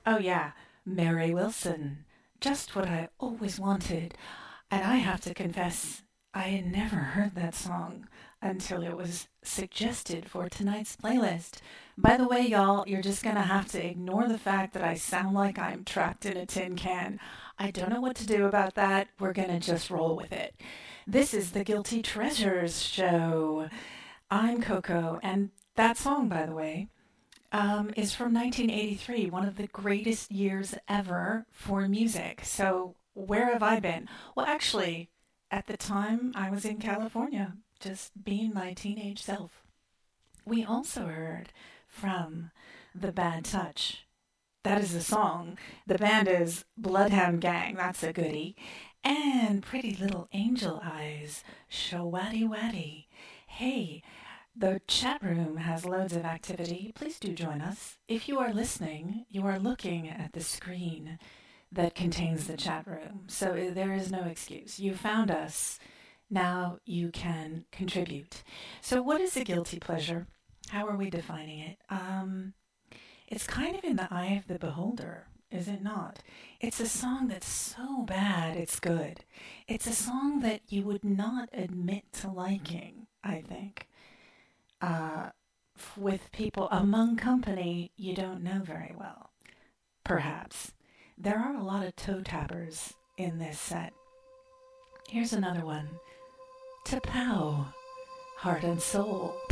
Oh, yeah, Mary Wilson. Just what I always wanted. And I have to confess, I had never heard that song until it was suggested for tonight's playlist. By the way, y'all, you're just gonna have to ignore the fact that I sound like I'm trapped in a tin can. I don't know what to do about that. We're gonna just roll with it. This is the Guilty Treasures show. I'm Coco, and that song, by the way, is from 1983, one of the greatest years ever for music. So, where have I been? Well, actually, at the time, I was in California, just being my teenage self. We also heard from The Bad Touch. That is the song. The band is Bloodhound Gang. That's a goodie. And Pretty Little Angel Eyes. Shawatty Watty. Hey, the chat room has loads of activity. Please do join us. If you are listening, you are looking at the screen that contains the chat room. So there is no excuse. You found us. Now you can contribute. So, what is a guilty pleasure? How are we defining it? It's kind of in the eye of the beholder, is it not? It's a song that's so bad it's good. It's a song that you would not admit to liking, I think. uh, with people among company you don't know very well, perhaps. There are a lot of toe tappers in this set. Here's another one. T'Pau, Heart and Soul.